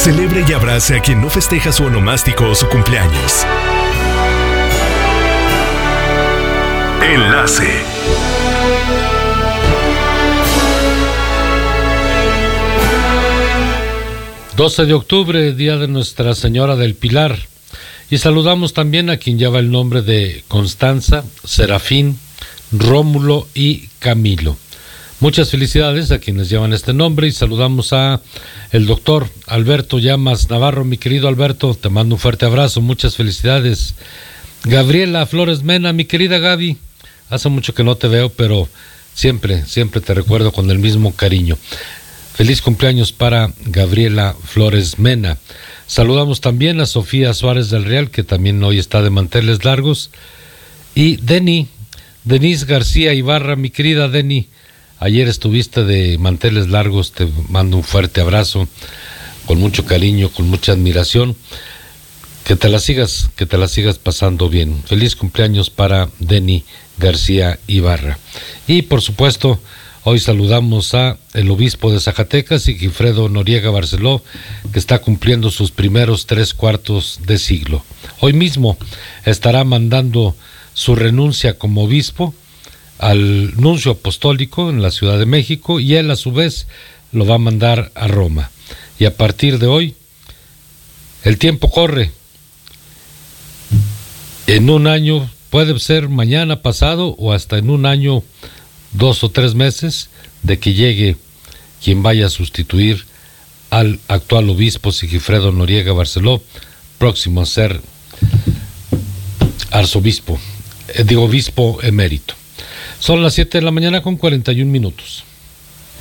Celebre y abrace a quien no festeja su onomástico o su cumpleaños. Enlace. ...12 de octubre, día de Nuestra Señora del Pilar. Y saludamos también a quien lleva el nombre de Constanza, Serafín, Rómulo y Camilo. Muchas felicidades a quienes llevan este nombre y saludamos a el doctor Alberto Llamas Navarro. Mi querido Alberto, te mando un fuerte abrazo, muchas felicidades. Gabriela Flores Mena, mi querida Gaby, hace mucho que no te veo, pero siempre te recuerdo con el mismo cariño. Feliz cumpleaños para Gabriela Flores Mena. Saludamos también a Sofía Suárez del Real, que también hoy está de manteles largos. Y Denise García Ibarra, mi querida Deni, ayer estuviste de manteles largos, te mando un fuerte abrazo, con mucho cariño, con mucha admiración. Que te la sigas pasando bien. Feliz cumpleaños para Deni García Ibarra. Y por supuesto, hoy saludamos a el obispo de Zacatecas, Sigifredo Noriega Barceló, que está cumpliendo sus primeros 3/4 de siglo. Hoy mismo estará mandando su renuncia como obispo al nuncio apostólico en la Ciudad de México, y él a su vez lo va a mandar a Roma. Y a partir de hoy, el tiempo corre. En un año, puede ser mañana, pasado, o hasta en un año, 2 o 3 meses, de que llegue quien vaya a sustituir al actual obispo Sigifredo Noriega Barceló, próximo a ser obispo emérito. Son las 7 de la mañana con 41 minutos.